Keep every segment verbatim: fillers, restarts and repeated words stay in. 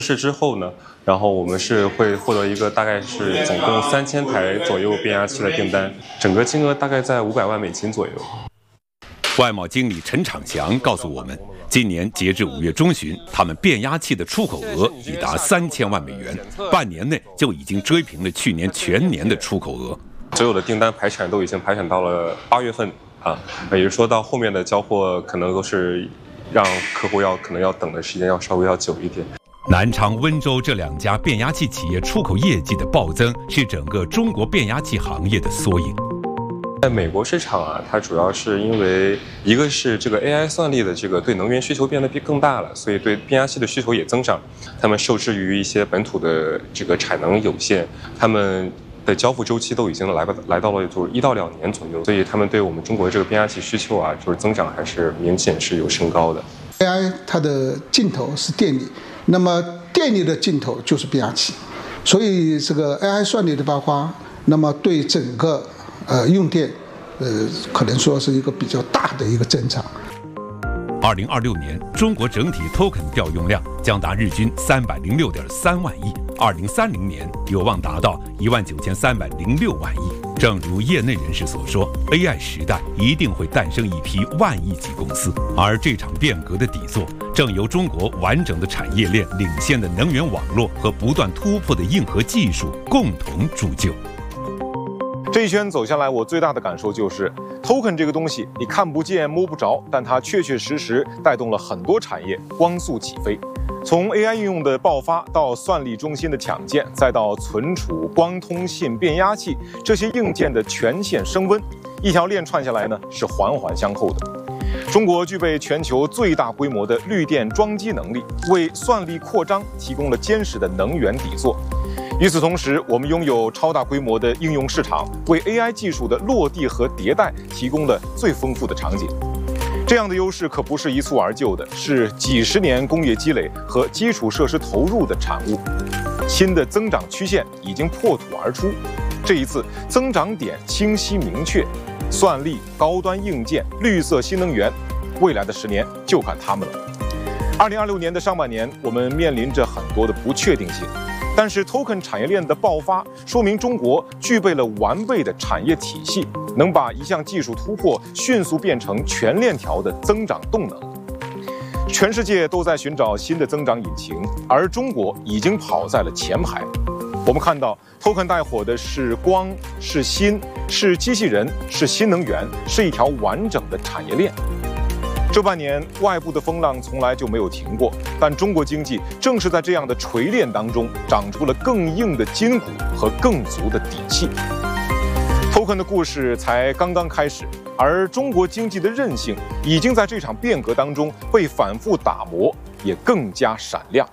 试之后呢，然后我们是会获得一个大概是总共三千台左右变压器的订单，整个金额大概在五百万美金左右。 外贸经理陈长祥告诉我们，今年截至五月中旬，他们变压器的出口额已达三千万美元，半年内就已经追平了去年全年的出口额。 所有的订单排产都已经排产到了八月份啊，也就是说到后面的交货可能都是让客户要可能要等的时间要稍微要久一点。 南昌、温州这两家变压器企业出口业绩的暴增，是整个中国变压器行业的缩影。 在美国市场啊，它主要是因为一个是这个 A I 算力的这个对能源需求变得更大了，所以对变压器的需求也增长。他们受制于一些本土的这个产能有限，他们的交付周期都已经来来到了就是一到两年左右，所以他们对我们中国这个变压器需求啊，就是增长还是明显是有升高的。 A I 它的尽头是电力，那么电力的尽头就是变压器，所以这个 A I 算力的爆发，那么对整个呃用电，呃可能说是一个比较大的一个增长。 二零二六年，中国整体 token 调用量将达日均三百零六点三万亿，二零三零年有望达到一万九千三百零六万亿。正如业内人士所说 ，A I 时代一定会诞生一批万亿级公司，而这场变革的底座，正由中国完整的产业链、领先的能源网络和不断突破的硬核技术共同铸就。 这一圈走下来，我最大的感受就是，token 这个东西你看不见摸不着，但它确确实实带动了很多产业光速起飞。从 A I 应用的爆发到算力中心的抢建，再到存储、光通信、变压器这些硬件的全线升温，一条链串下来呢是环环相扣的。中国具备全球最大规模的绿电装机能力，为算力扩张提供了坚实的能源底座。与此同时，我们拥有超大规模的应用市场，为 A I 技术的落地和迭代提供了最丰富的场景。这样的优势可不是一蹴而就的，是几十年工业积累和基础设施投入的产物。新的增长曲线已经破土而出，这一次增长点清晰明确，算力、高端硬件、绿色新能源，未来的十年就看他们了。二零二六年的上半年，我们面临着很多的不确定性。但是 token 产业链的爆发，说明中国具备了完备的产业体系，能把一项技术突破迅速变成全链条的增长动能。全世界都在寻找新的增长引擎，而中国已经跑在了前排。我们看到 token 带火的是光，是锌，是机器人，是新能源，是一条完整的产业链。这半年，外部的风浪从来就没有停过，但中国经济正是在这样的锤炼当中，长出了更硬的筋骨和更足的底气。token 的故事才刚刚开始，而中国经济的韧性已经在这场变革当中被反复打磨，也更加闪亮。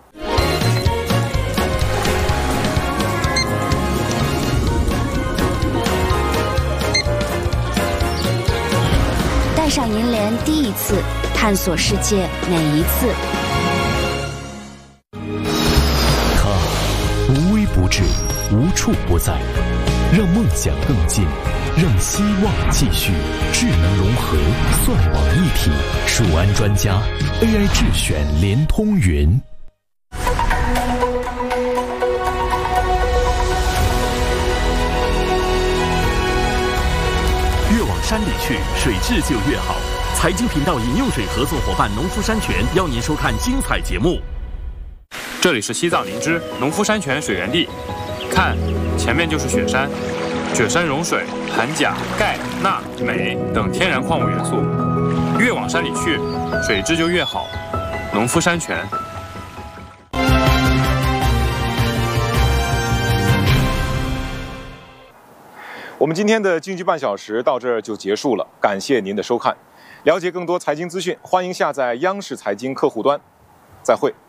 带上银联第一次，探索世界每一次。 它无微不至，无处不在，让梦想更近，让希望继续。智能融合，算网一体，数安专家 A I 智选联通云。 越往山里去，水质就越好。财经频道饮用水合作伙伴农夫山泉邀您收看精彩节目。 这里是西藏林芝农夫山泉水源地，看，前面就是雪山，雪山融水含钾、钙、钠、镁等天然矿物元素。越往山里去，水质就越好。农夫山泉。 我们今天的经济半小时到这儿就结束了，感谢您的收看。了解更多财经资讯，欢迎下载央视财经客户端。再会。